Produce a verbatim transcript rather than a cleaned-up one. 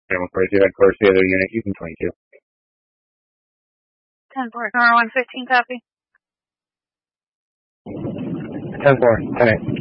one forty-two headquarters, the other unit, you can twenty-two. ten four, Nora one fifteen, copy. ten four, ten eight.